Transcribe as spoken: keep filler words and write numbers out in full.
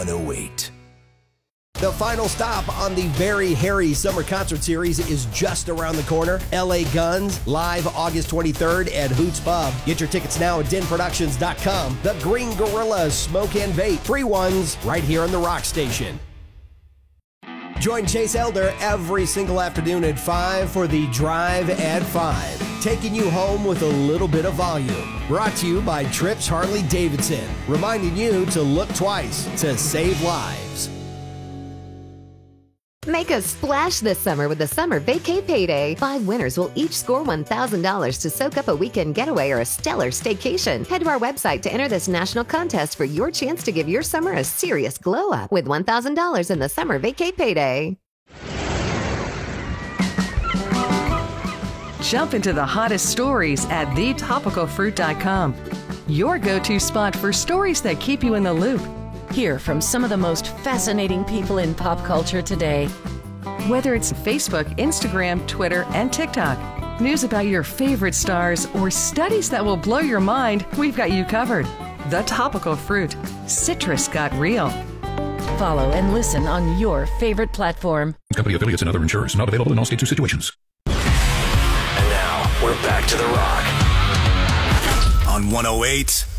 one oh eight. The final stop on the very hairy summer concert series is just around the corner. L A Guns, live August twenty-third at Hoots Pub. Get your tickets now at den productions dot com. The Green Gorillas, Smoke and Vape, free ones right here on the Rock Station. Join Chase Elder every single afternoon at five for the Drive at five, taking you home with a little bit of volume. Brought to you by Trips Harley Davidson, reminding you to look twice to save lives. Make a splash this summer with the Summer Vacay Payday. Five winners will each score one thousand dollars to soak up a weekend getaway or a stellar staycation. Head to our website to enter this national contest for your chance to give your summer a serious glow-up with one thousand dollars in the Summer Vacay Payday. Jump into the hottest stories at the topical fruit dot com. Your go-to spot for stories that keep you in the loop. Hear from some of the most fascinating people in pop culture today. Whether it's Facebook, Instagram, Twitter, and TikTok, news about your favorite stars, or studies that will blow your mind, we've got you covered. The Topical Fruit. Citrus got real. Follow and listen on your favorite platform. Company affiliates and other insurers not available in all states or situations. And now, we're back to The Rock on one oh eight